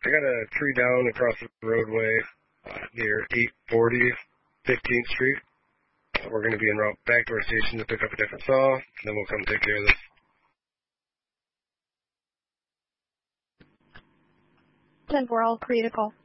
I got a tree down across the roadway near 840 15th Street. We're going to be en route back to our station to pick up a different saw, and then we'll come take care of this. 10-4, all critical.